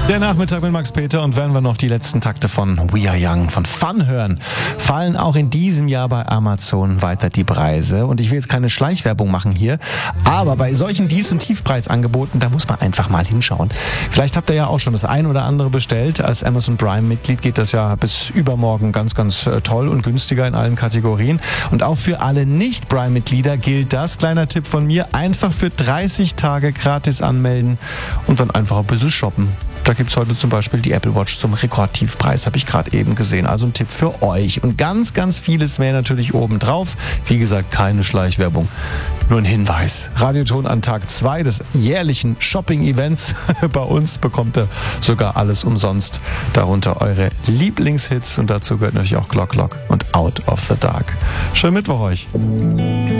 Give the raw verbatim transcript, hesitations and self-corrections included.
Der Nachmittag mit Max Peter, und wenn wir noch die letzten Takte von We Are Young, von Fun hören, fallen auch in diesem Jahr bei Amazon weiter die Preise. Und ich will jetzt keine Schleichwerbung machen hier, aber bei solchen Deals- und Tiefpreisangeboten, da muss man einfach mal hinschauen. Vielleicht habt ihr ja auch schon das ein oder andere bestellt. Als Amazon Prime-Mitglied geht das ja bis übermorgen ganz, ganz toll und günstiger in allen Kategorien. Und auch für alle Nicht-Prime-Mitglieder gilt das. Kleiner Tipp von mir, einfach für dreißig Tage gratis anmelden und dann einfach ein bisschen shoppen. Da gibt es heute zum Beispiel die Apple Watch zum Rekordtiefpreis, habe ich gerade eben gesehen. Also ein Tipp für euch. Und ganz, ganz vieles mehr natürlich obendrauf. Wie gesagt, keine Schleichwerbung, nur ein Hinweis. Radioton an Tag zwei des jährlichen Shopping-Events. Bei uns bekommt ihr sogar alles umsonst. Darunter eure Lieblingshits, und dazu gehört natürlich auch Glock Glock und Out of the Dark. Schönen Mittwoch euch.